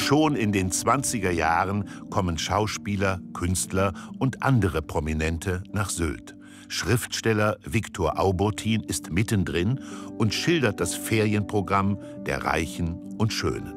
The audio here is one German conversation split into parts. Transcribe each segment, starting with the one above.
Schon in den 20er Jahren kommen Schauspieler, Künstler und andere Prominente nach Sylt. Schriftsteller Viktor Auburtin ist mittendrin und schildert das Ferienprogramm der Reichen und Schönen.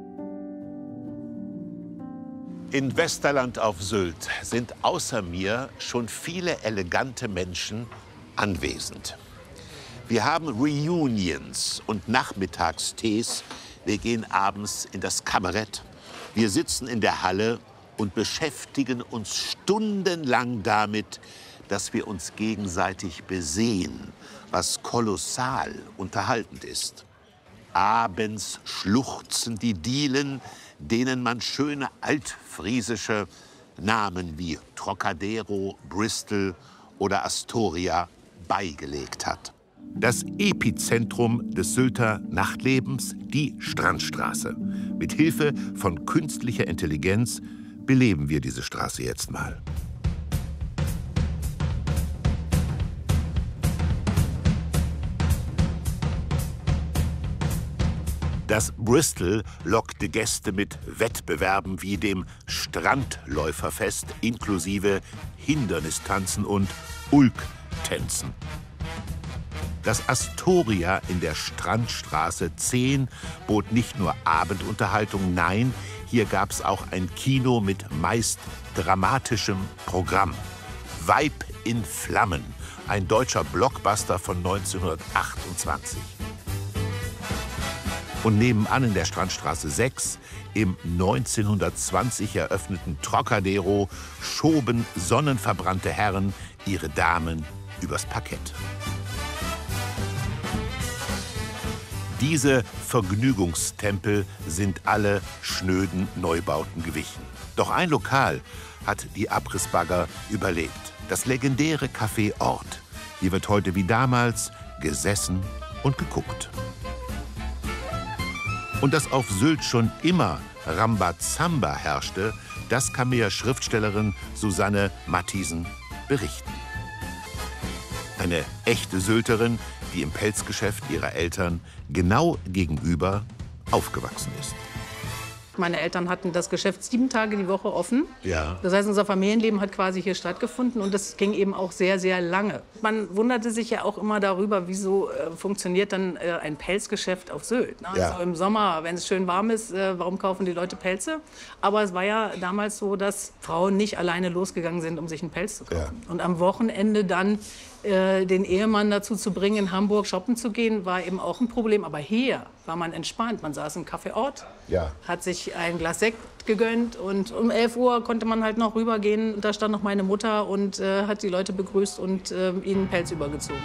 In Westerland auf Sylt sind außer mir schon viele elegante Menschen anwesend. Wir haben Reunions und Nachmittagstees. Wir gehen abends in das Kabarett. Wir sitzen in der Halle und beschäftigen uns stundenlang damit, dass wir uns gegenseitig besehen, was kolossal unterhaltend ist. Abends schluchzen die Dielen, denen man schöne altfriesische Namen wie Trocadero, Bristol oder Astoria beigelegt hat. Das Epizentrum des Sylter Nachtlebens, die Strandstraße. Mit Hilfe von künstlicher Intelligenz beleben wir diese Straße jetzt mal. Das Bristol lockte Gäste mit Wettbewerben wie dem Strandläuferfest inklusive Hindernistanzen und Ulktänzen. Das Astoria in der Strandstraße 10 bot nicht nur Abendunterhaltung, nein, hier gab es auch ein Kino mit meist dramatischem Programm. Weib in Flammen, ein deutscher Blockbuster von 1928. Und nebenan in der Strandstraße 6, im 1920 eröffneten Trocadero, schoben sonnenverbrannte Herren ihre Damen übers Parkett. Diese Vergnügungstempel sind alle schnöden Neubauten gewichen. Doch ein Lokal hat die Abrissbagger überlebt. Das legendäre Café Ort. Hier wird heute wie damals gesessen und geguckt. Und dass auf Sylt schon immer Rambazamba herrschte, das kann mir Schriftstellerin Susanne Mathiesen berichten. Eine echte Sylterin, die im Pelzgeschäft ihrer Eltern genau gegenüber aufgewachsen ist. Meine Eltern hatten das Geschäft 7 Tage die Woche offen. Ja. Das heißt, unser Familienleben hat quasi hier stattgefunden und das ging eben auch sehr, sehr lange. Man wunderte sich ja auch immer darüber, wieso funktioniert dann ein Pelzgeschäft auf Sylt. Ne? Ja. Also im Sommer, wenn es schön warm ist, warum kaufen die Leute Pelze? Aber es war ja damals so, dass Frauen nicht alleine losgegangen sind, um sich einen Pelz zu kaufen. Ja. Und am Wochenende dann den Ehemann dazu zu bringen, in Hamburg shoppen zu gehen, war eben auch ein Problem. Aber hier war man entspannt. Man saß im Café Ort, ja, hat sich ein Glas Sekt gegönnt und um 11 Uhr konnte man halt noch rübergehen. Da stand noch meine Mutter und hat die Leute begrüßt und ihnen einen Pelz übergezogen.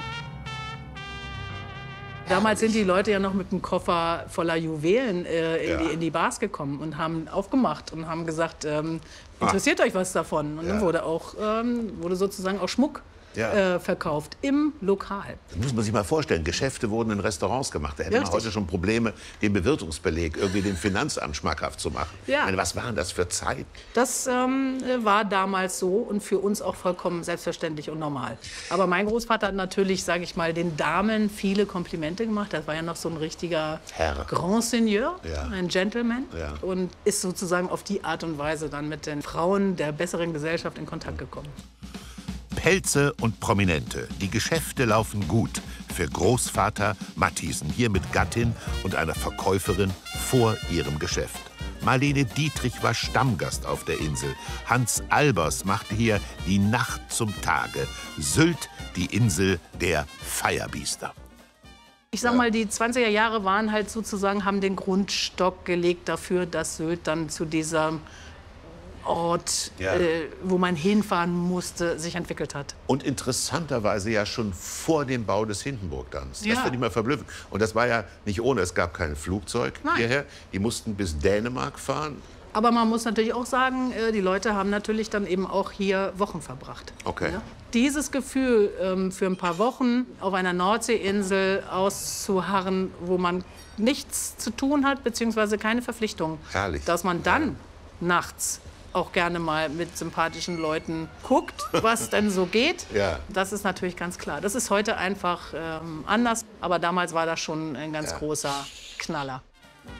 Damals sind die Leute ja noch mit einem Koffer voller Juwelen in die Bars gekommen und haben aufgemacht und haben gesagt, interessiert euch was davon? Und dann wurde sozusagen auch Schmuck verkauft im Lokal. Das muss man sich mal vorstellen. Geschäfte wurden in Restaurants gemacht. Da hätte man heute schon Probleme, den Bewirtungsbeleg irgendwie dem Finanzamt schmackhaft zu machen. Ja. Ich meine, was waren das für Zeiten? Das war damals so und für uns auch vollkommen selbstverständlich und normal. Aber mein Großvater hat natürlich, sage ich mal, den Damen viele Komplimente gemacht. Das war ja noch so ein richtiger Herr. Grand Seigneur, ein Gentleman. Ja. Und ist sozusagen auf die Art und Weise dann mit den Frauen der besseren Gesellschaft in Kontakt gekommen. Pelze und Prominente. Die Geschäfte laufen gut für Großvater Mathiesen, hier mit Gattin und einer Verkäuferin vor ihrem Geschäft. Marlene Dietrich war Stammgast auf der Insel. Hans Albers machte hier die Nacht zum Tage. Sylt, die Insel der Feierbiester. Ich sag mal, die 20er Jahre waren halt sozusagen, haben den Grundstock gelegt dafür, dass Sylt dann zu dieser Ort, wo man hinfahren musste, sich entwickelt hat. Und interessanterweise ja schon vor dem Bau des Hindenburgdamms. Das finde ich mal verblüffend. Und das war ja nicht ohne, es gab kein Flugzeug hierher. Die mussten bis Dänemark fahren. Aber man muss natürlich auch sagen, die Leute haben natürlich dann eben auch hier Wochen verbracht. Okay. Ja? Dieses Gefühl, für ein paar Wochen auf einer Nordseeinsel auszuharren, wo man nichts zu tun hat, beziehungsweise keine Verpflichtungen. Herrlich. Dass man dann nachts auch gerne mal mit sympathischen Leuten guckt, was denn so geht. Ja. Das ist natürlich ganz klar. Das ist heute einfach anders, aber damals war das schon ein ganz großer Knaller.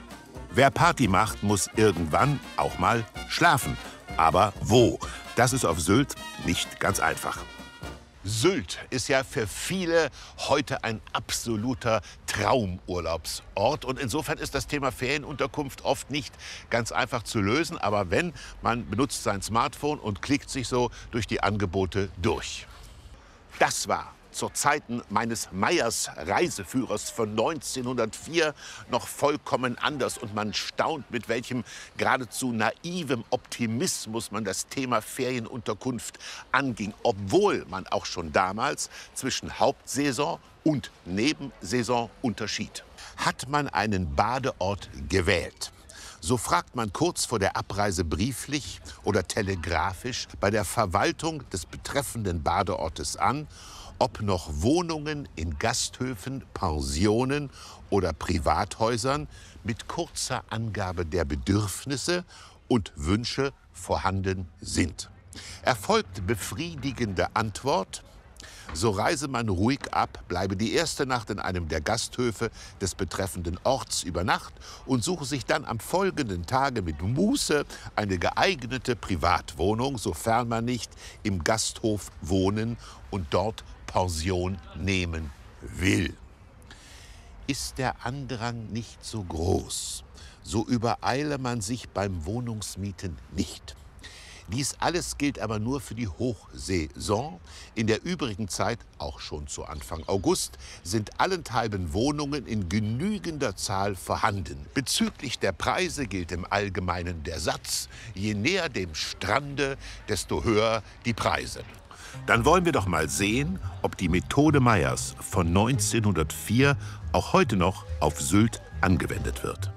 Wer Party macht, muss irgendwann auch mal schlafen. Aber wo? Das ist auf Sylt nicht ganz einfach. Sylt ist ja für viele heute ein absoluter Traumurlaubsort. Und insofern ist das Thema Ferienunterkunft oft nicht ganz einfach zu lösen. Aber wenn, man benutzt sein Smartphone und klickt sich so durch die Angebote durch. Das war zu Zeiten meines Meyers Reiseführers von 1904 noch vollkommen anders. Und man staunt, mit welchem geradezu naivem Optimismus man das Thema Ferienunterkunft anging. Obwohl man auch schon damals zwischen Hauptsaison und Nebensaison unterschied. Hat man einen Badeort gewählt, so fragt man kurz vor der Abreise brieflich oder telegrafisch bei der Verwaltung des betreffenden Badeortes an, ob noch Wohnungen in Gasthöfen, Pensionen oder Privathäusern mit kurzer Angabe der Bedürfnisse und Wünsche vorhanden sind. Erfolgt befriedigende Antwort, so reise man ruhig ab, bleibe die erste Nacht in einem der Gasthöfe des betreffenden Orts über Nacht und suche sich dann am folgenden Tage mit Muße eine geeignete Privatwohnung, sofern man nicht im Gasthof wohnen und dort Pension nehmen will. Ist der Andrang nicht so groß, so übereile man sich beim Wohnungsmieten nicht. Dies alles gilt aber nur für die Hochsaison. In der übrigen Zeit, auch schon zu Anfang August, sind allenthalben Wohnungen in genügender Zahl vorhanden. Bezüglich der Preise gilt im Allgemeinen der Satz: Je näher dem Strande, desto höher die Preise. Dann wollen wir doch mal sehen, ob die Methode Meyers von 1904 auch heute noch auf Sylt angewendet wird.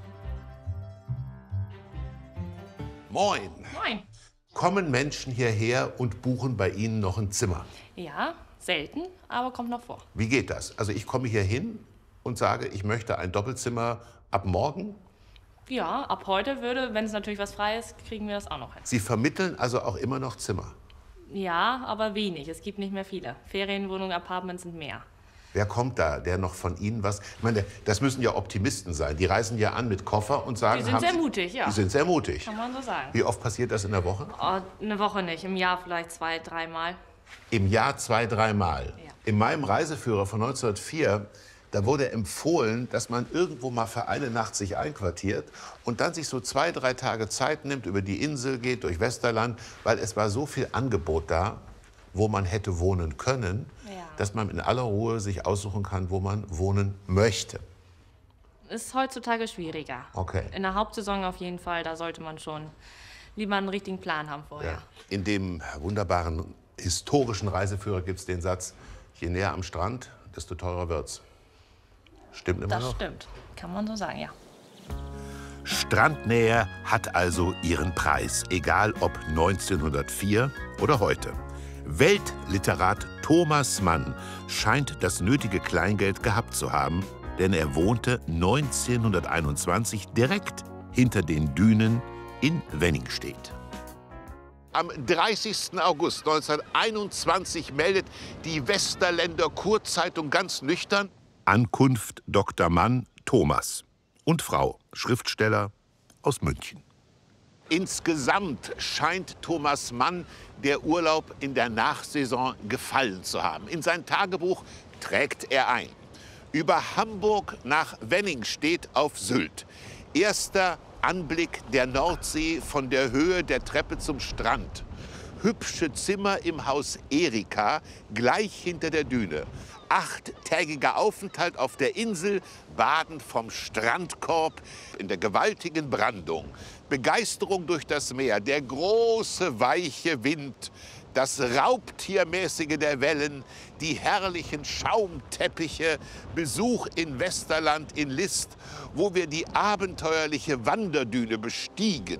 Moin. Moin. Kommen Menschen hierher und buchen bei Ihnen noch ein Zimmer? Ja, selten, aber kommt noch vor. Wie geht das? Also ich komme hier hin und sage, ich möchte ein Doppelzimmer ab morgen. Ja, ab heute wenn es natürlich was frei ist, kriegen wir das auch noch hin. Sie vermitteln also auch immer noch Zimmer? Ja, aber wenig. Es gibt nicht mehr viele. Ferienwohnungen, Apartments sind mehr. Wer kommt da, der noch von Ihnen was... Ich meine, das müssen ja Optimisten sein. Die reisen ja an mit Koffer und sagen... Die sind sehr mutig, ja. Die sind sehr mutig. Kann man so sagen. Wie oft passiert das in der Woche? Oh, eine Woche nicht, im Jahr vielleicht 2, 3 Mal. Im Jahr 2, 3 Mal? Ja. In meinem Reiseführer von 1904, da wurde empfohlen, dass man irgendwo mal für eine Nacht sich einquartiert und dann sich so 2, 3 Tage Zeit nimmt, über die Insel geht, durch Westerland, weil es war so viel Angebot da, wo man hätte wohnen können, dass man in aller Ruhe sich aussuchen kann, wo man wohnen möchte. Ist heutzutage schwieriger. Okay. In der Hauptsaison auf jeden Fall, da sollte man schon lieber einen richtigen Plan haben vorher. Ja. In dem wunderbaren historischen Reiseführer gibt es den Satz, je näher am Strand, desto teurer wird's. Stimmt immer noch? Das stimmt, kann man so sagen, ja. Strandnähe hat also ihren Preis, egal ob 1904 oder heute. Weltliterat Thomas Mann scheint das nötige Kleingeld gehabt zu haben, denn er wohnte 1921 direkt hinter den Dünen in Wenningstedt. Am 30. August 1921 meldet die Westerländer Kurzeitung ganz nüchtern: Ankunft Dr. Mann, Thomas und Frau, Schriftsteller aus München. Insgesamt scheint Thomas Mann der Urlaub in der Nachsaison gefallen zu haben. In sein Tagebuch trägt er ein: Über Hamburg nach Wenningstedt auf Sylt. Erster Anblick der Nordsee von der Höhe der Treppe zum Strand. Hübsche Zimmer im Haus Erika, gleich hinter der Düne. 8-tägiger Aufenthalt auf der Insel, Baden vom Strandkorb in der gewaltigen Brandung. Begeisterung durch das Meer, der große weiche Wind, das Raubtiermäßige der Wellen, die herrlichen Schaumteppiche, Besuch in Westerland in List, wo wir die abenteuerliche Wanderdüne bestiegen.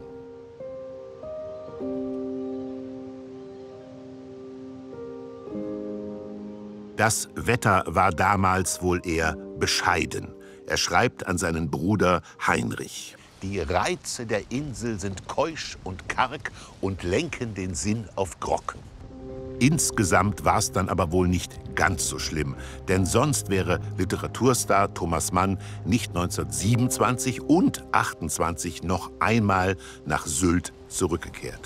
Das Wetter war damals wohl eher bescheiden. Er schreibt an seinen Bruder Heinrich: Die Reize der Insel sind keusch und karg und lenken den Sinn auf Grog. Insgesamt war es dann aber wohl nicht ganz so schlimm. Denn sonst wäre Literaturstar Thomas Mann nicht 1927 und 28 noch einmal nach Sylt zurückgekehrt.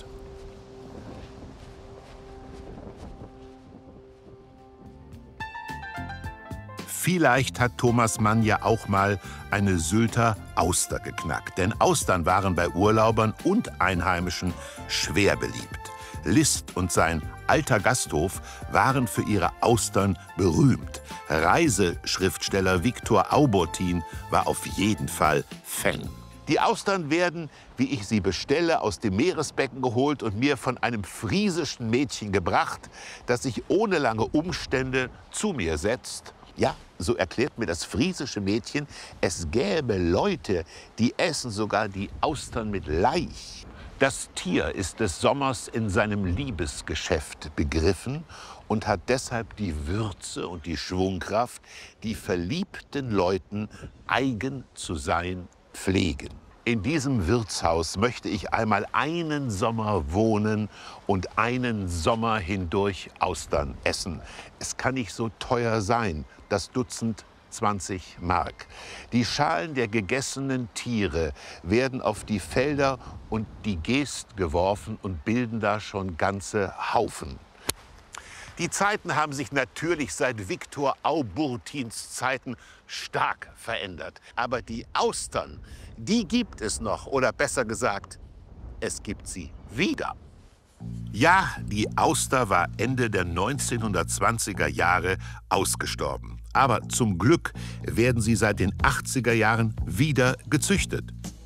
Vielleicht hat Thomas Mann ja auch mal eine Sylter Auster geknackt. Denn Austern waren bei Urlaubern und Einheimischen schwer beliebt. Liszt und sein alter Gasthof waren für ihre Austern berühmt. Reiseschriftsteller Viktor Auburtin war auf jeden Fall Fan. Die Austern werden, wie ich sie bestelle, aus dem Meeresbecken geholt und mir von einem friesischen Mädchen gebracht, das sich ohne lange Umstände zu mir setzt. Ja, so erklärt mir das friesische Mädchen, es gäbe Leute, die essen sogar die Austern mit Laich. Das Tier ist des Sommers in seinem Liebesgeschäft begriffen und hat deshalb die Würze und die Schwungkraft, die verliebten Leuten eigen zu sein pflegen. In diesem Wirtshaus möchte ich einmal einen Sommer wohnen und einen Sommer hindurch Austern essen. Es kann nicht so teuer sein, das Dutzend 20 Mark. Die Schalen der gegessenen Tiere werden auf die Felder und die Geest geworfen und bilden da schon ganze Haufen. Die Zeiten haben sich natürlich seit Viktor Auburtins Zeiten stark verändert. Aber die Austern, die gibt es noch. Oder besser gesagt, es gibt sie wieder. Ja, die Auster war Ende der 1920er Jahre ausgestorben. Aber zum Glück werden sie seit den 80er Jahren wieder gezüchtet.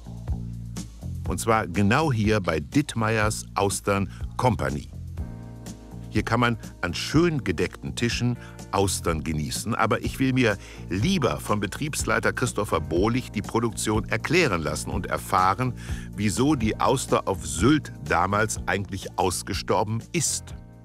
Und zwar genau hier bei Dittmeiers Austern Company. Hier kann man an schön gedeckten Tischen Austern genießen. Aber ich will mir lieber vom Betriebsleiter Christopher Bohlig die Produktion erklären lassen und erfahren, wieso die Auster auf Sylt damals eigentlich ausgestorben ist.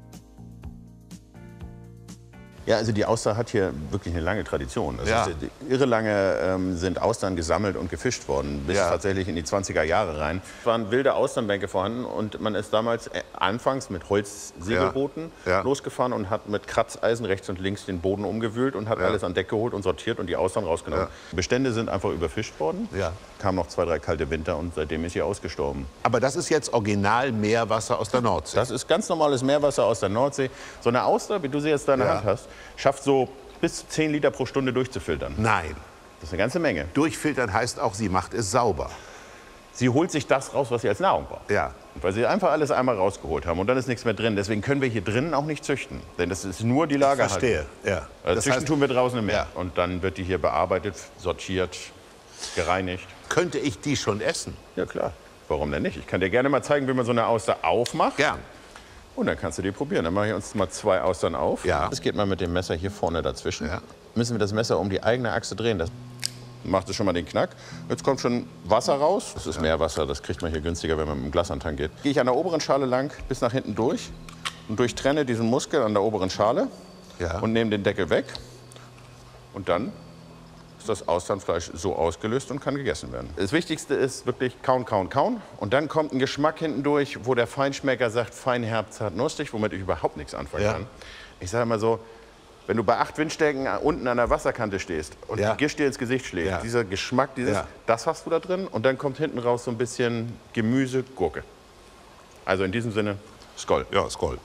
Ja, also die Auster hat hier wirklich eine lange Tradition. Also Ja. irre lange sind Austern gesammelt und gefischt worden, bis Ja. tatsächlich in die 20er Jahre rein. Es waren wilde Austernbänke vorhanden und man ist damals anfangs mit Holzsegelbooten Ja. losgefahren und hat mit Kratzeisen rechts und links den Boden umgewühlt und hat alles an Deck geholt und sortiert und die Austern rausgenommen. Ja. Die Bestände sind einfach überfischt worden. Ja. Kamen noch 2, 3 kalte Winter und seitdem ist sie ausgestorben. Aber das ist jetzt original Meerwasser aus der Nordsee. Das ist ganz normales Meerwasser aus der Nordsee. So eine Auster, wie du sie jetzt da in der Ja. Hand hast, schafft so bis zu 10 Liter pro Stunde durchzufiltern. Nein. Das ist eine ganze Menge. Durchfiltern heißt auch, sie macht es sauber. Sie holt sich das raus, was sie als Nahrung braucht. Ja. Weil sie einfach alles einmal rausgeholt haben und dann ist nichts mehr drin. Deswegen können wir hier drinnen auch nicht züchten. Denn das ist nur die Lagerhaltung. Verstehe. Ja. Also züchten tun wir draußen im Meer. Ja. Und dann wird die hier bearbeitet, sortiert, gereinigt. Könnte ich die schon essen? Ja klar, warum denn nicht? Ich kann dir gerne mal zeigen, wie man so eine Auster aufmacht. Gern. Und dann kannst du die probieren. Dann mache ich uns mal 2 Austern auf. Ja. Das geht mal mit dem Messer hier vorne dazwischen. Ja. Müssen wir das Messer um die eigene Achse drehen. Das macht es schon mal den Knack. Jetzt kommt schon Wasser raus. Das ist Meerwasser, das kriegt man hier günstiger, wenn man mit dem Glasantank geht. Gehe ich an der oberen Schale lang bis nach hinten durch und durchtrenne diesen Muskel an der oberen Schale Ja. und nehme den Deckel weg. Und dann ist das Austernfleisch so ausgelöst und kann gegessen werden. Das Wichtigste ist wirklich kauen, kauen, kauen. Und dann kommt ein Geschmack hinten durch, wo der Feinschmecker sagt, fein, herb, zart, nussig, womit ich überhaupt nichts anfangen Ja. kann. Ich sage mal so, wenn du bei 8 Windstärken unten an der Wasserkante stehst und Ja. die Gischt dir ins Gesicht schlägt, Ja. dieser Geschmack, Ja. das hast du da drin. Und dann kommt hinten raus so ein bisschen Gemüse, Gurke. Also in diesem Sinne, Skoll. Ja, Skoll.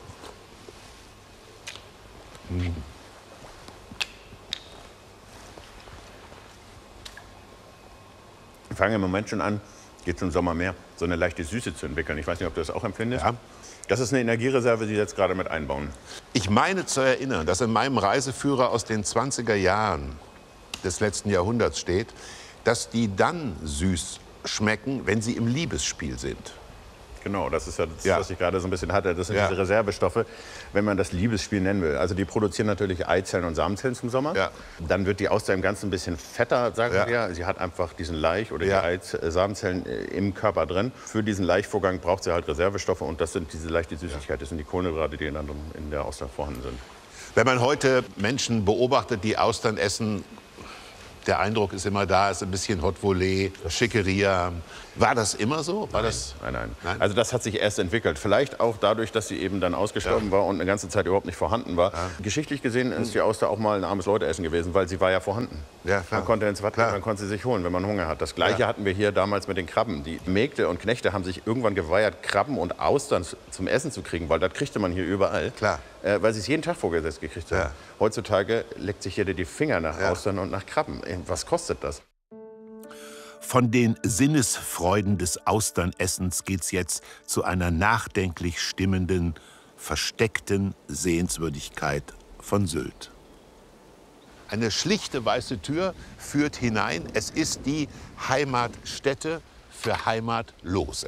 Wir fangen im Moment schon an, geht zum Sommer mehr, so eine leichte Süße zu entwickeln. Ich weiß nicht, ob du das auch empfindest. Ja. Das ist eine Energiereserve, die wir jetzt gerade mit einbauen. Ich meine zu erinnern, dass in meinem Reiseführer aus den 20er Jahren des letzten Jahrhunderts steht, dass die dann süß schmecken, wenn sie im Liebesspiel sind. Genau, das ist ja das, Ja. was ich gerade so ein bisschen hatte. Das sind Ja. diese Reservestoffe, wenn man das Liebesspiel nennen will. Also die produzieren natürlich Eizellen und Samenzellen zum Sommer. Ja. Dann wird die Auster im Ganzen ein bisschen fetter, sagen Ja. wir. Sie hat einfach diesen Laich oder Ja. die Samenzellen im Körper drin. Für diesen Laichvorgang braucht sie halt Reservestoffe und das sind diese leichte Süßigkeit. Das sind die Kohlenhydrate, die in der Auster vorhanden sind. Wenn man heute Menschen beobachtet, die Austern essen, Der Eindruck ist immer da, es ist ein bisschen Haute Volée, Schickeria. War das immer so? War das? Nein. Also das hat sich erst entwickelt. Vielleicht auch dadurch, dass sie eben dann ausgestorben war und eine ganze Zeit überhaupt nicht vorhanden war. Ja. Geschichtlich gesehen ist die Auster auch mal ein armes Leuteessen gewesen, weil sie war ja vorhanden. Ja, man konnte ins Watt gehen, man konnte sie sich holen, wenn man Hunger hat. Das Gleiche hatten wir hier damals mit den Krabben. Die Mägde und Knechte haben sich irgendwann geweigert, Krabben und Austern zum Essen zu kriegen, weil das kriegte man hier überall. Klar. Weil sie es jeden Tag vorgesetzt gekriegt haben. Ja. Heutzutage leckt sich jeder die Finger nach Austern und nach Krabben. Was kostet das? Von den Sinnesfreuden des Austernessens geht's jetzt zu einer nachdenklich stimmenden, versteckten Sehenswürdigkeit von Sylt. Eine schlichte weiße Tür führt hinein. Es ist die Heimatstätte für Heimatlose.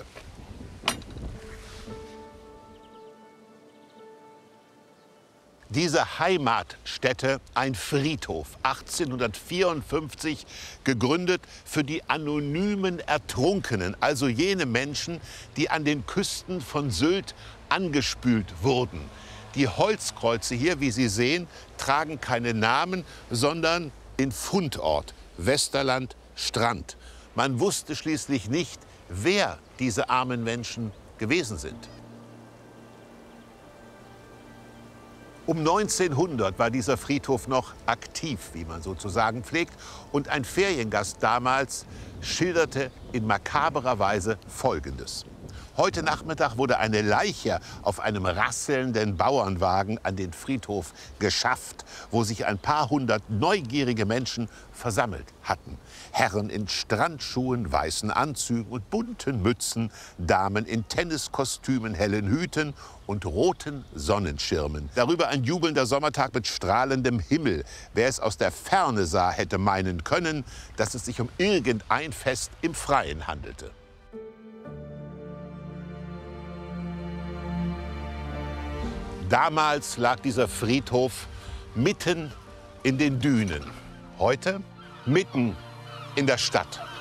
Diese Heimatstätte, ein Friedhof, 1854 gegründet für die anonymen Ertrunkenen, also jene Menschen, die an den Küsten von Sylt angespült wurden. Die Holzkreuze hier, wie Sie sehen, tragen keine Namen, sondern den Fundort Westerland Strand. Man wusste schließlich nicht, wer diese armen Menschen gewesen sind. Um 1900 war dieser Friedhof noch aktiv, wie man sozusagen pflegt. Und ein Feriengast damals schilderte in makaberer Weise Folgendes. Heute Nachmittag wurde eine Leiche auf einem rasselnden Bauernwagen an den Friedhof geschafft, wo sich ein paar hundert neugierige Menschen versammelt hatten. Herren in Strandschuhen, weißen Anzügen und bunten Mützen, Damen in Tenniskostümen, hellen Hüten und roten Sonnenschirmen. Darüber ein jubelnder Sommertag mit strahlendem Himmel. Wer es aus der Ferne sah, hätte meinen können, dass es sich um irgendein Fest im Freien handelte. Damals lag dieser Friedhof mitten in den Dünen. Heute mitten in der Stadt.